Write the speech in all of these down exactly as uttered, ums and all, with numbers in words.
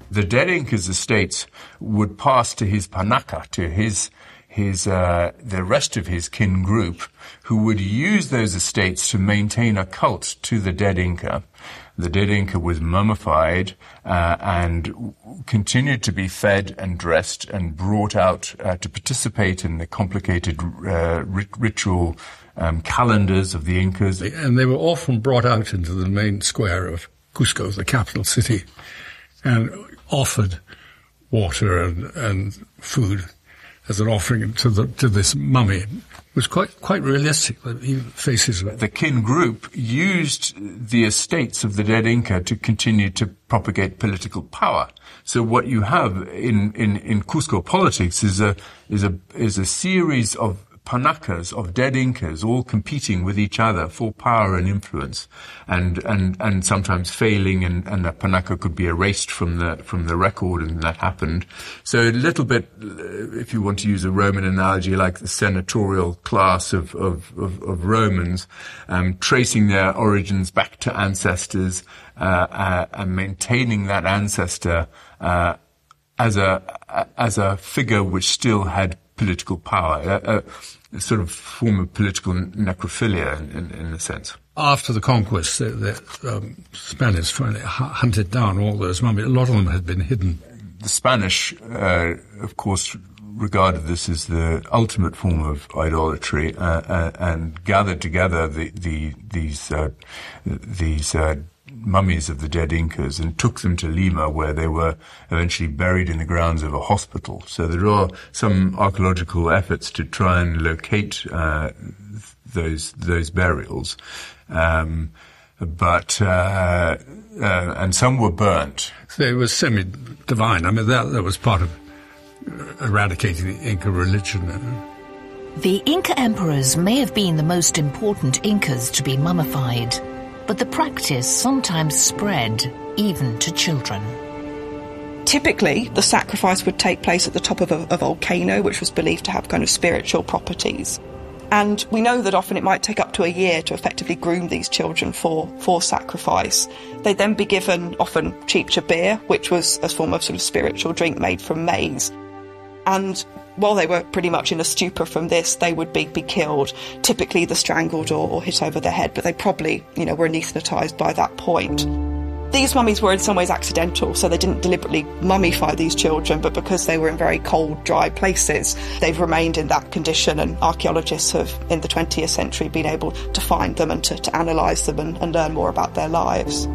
the dead Inca's estates would pass to his panaka, to his his uh, the rest of his kin group, who would use those estates to maintain a cult to the dead Inca. The dead Inca was mummified uh, and continued to be fed and dressed and brought out uh, to participate in the complicated uh, rit- ritual um, calendars of the Incas. And they were often brought out into the main square of Cusco, the capital city, and offered water and, and food as an offering to the to this mummy. It was quite quite realistic. Faces of it. The kin group used the estates of the dead Inca to continue to propagate political power. So what you have in, in, in Cusco politics is a is a is a series of panakas, of dead Incas, all competing with each other for power and influence, and and and sometimes failing, and and a panaka could be erased from the from the record, and that happened. So a little bit, if you want to use a Roman analogy, like the senatorial class of of of, of Romans, um, tracing their origins back to ancestors uh, uh, and maintaining that ancestor uh, as a as a figure which still had political power, a, a sort of form of political necrophilia in, in, in a sense. After the conquest, the, the um, Spanish finally hunted down all those mummies. A lot of them had been hidden. The Spanish, uh, of course, regarded this as the ultimate form of idolatry, uh, uh, and gathered together the, the these uh, these uh, mummies of the dead Incas and took them to Lima, where they were eventually buried in the grounds of a hospital. So there are some archaeological efforts to try and locate uh, those those burials, um, but uh, uh, and some were burnt. They were semi-divine. I mean, that that was part of eradicating the Inca religion. The Inca emperors may have been the most important Incas to be mummified, but the practice sometimes spread even to children. Typically, the sacrifice would take place at the top of a, a volcano, which was believed to have kind of spiritual properties. And we know that often it might take up to a year to effectively groom these children for, for sacrifice. They'd then be given often chicha beer, which was a form of sort of spiritual drink made from maize. And while they were pretty much in a stupor from this, they would be, be killed, typically either strangled or, or hit over the head, but they probably, you know, were anaesthetised by that point. These mummies were in some ways accidental, so they didn't deliberately mummify these children, but because they were in very cold, dry places, they've remained in that condition, and archaeologists have, in the twentieth century, been able to find them and to, to analyse them and, and learn more about their lives.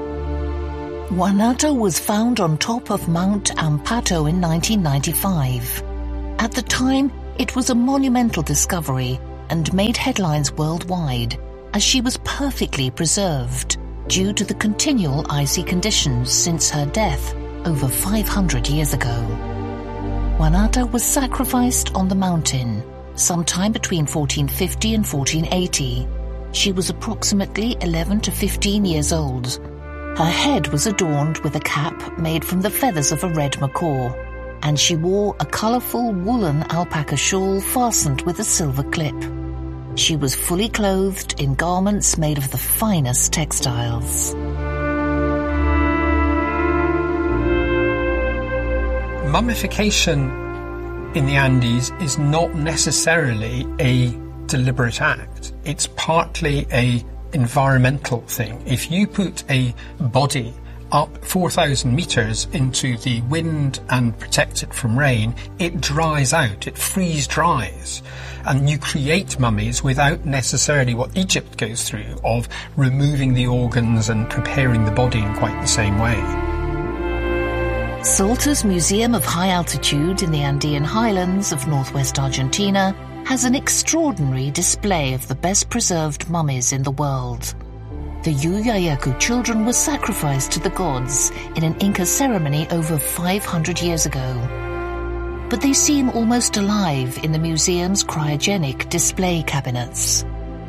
Juanata was found on top of Mount Ampato in nineteen ninety-five. At the time, it was a monumental discovery and made headlines worldwide, as she was perfectly preserved due to the continual icy conditions since her death over five hundred years ago. Juanata was sacrificed on the mountain sometime between fourteen fifty and fourteen eighty. She was approximately eleven to fifteen years old. Her head was adorned with a cap made from the feathers of a red macaw, and she wore a colourful woolen alpaca shawl fastened with a silver clip. She was fully clothed in garments made of the finest textiles. Mummification in the Andes is not necessarily a deliberate act. It's partly a environmental thing. If you put a body up four thousand metres into the wind and protect it from rain, it dries out, it freeze dries. And you create mummies without necessarily what Egypt goes through of removing the organs and preparing the body in quite the same way. Salter's Museum of High Altitude in the Andean highlands of northwest Argentina has an extraordinary display of the best preserved mummies in the world. The Yuyayacu children were sacrificed to the gods in an Inca ceremony over five hundred years ago. But they seem almost alive in the museum's cryogenic display cabinets.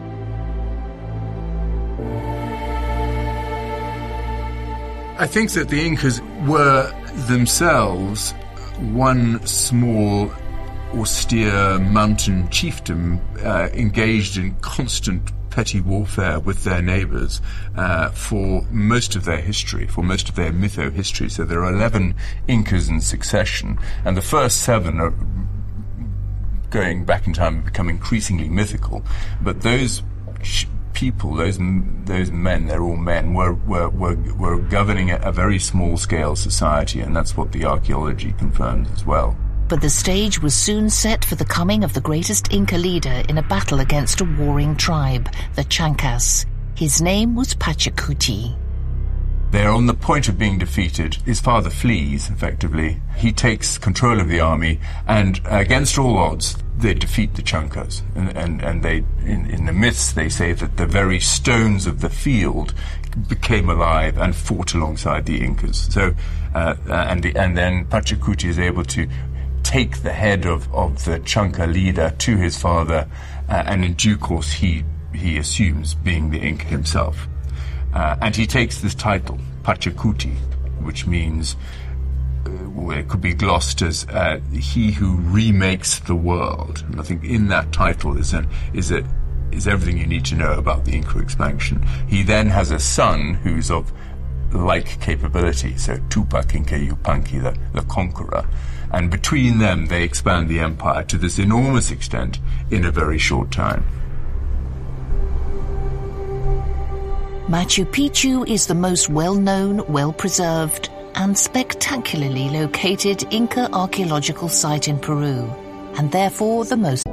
I think that the Incas were themselves one small, austere mountain chiefdom uh, engaged in constant petty warfare with their neighbors uh, for most of their history, for most of their mytho-history. So there are eleven Incas in succession, and the first seven are going back in time and become increasingly mythical. But those ch- people, those those men, they're all men, were were were, were governing a, a very small-scale society, and that's what the archaeology confirms as well. But the stage was soon set for the coming of the greatest Inca leader in a battle against a warring tribe, the Chancas. His name was Pachacuti. They're on the point of being defeated. His father flees, effectively. He takes control of the army, and against all odds, they defeat the Chancas. And, and, and they, in, in the myths, they say that the very stones of the field became alive and fought alongside the Incas. So, uh, and, the, and then Pachacuti is able to take the head of, of the Chanca leader to his father, uh, and in due course he, he assumes being the Inca himself. Uh, and he takes this title, Pachacuti, which means, uh, well, it could be glossed as uh, he who remakes the world. And I think in that title is an, is a, is everything you need to know about the Inca expansion. He then has a son who's of like capability, so Tupac Inca Yupanqui, the, the conqueror. And between them, they expand the empire to this enormous extent in a very short time. Machu Picchu is the most well-known, well-preserved, and spectacularly located Inca archaeological site in Peru, and therefore the most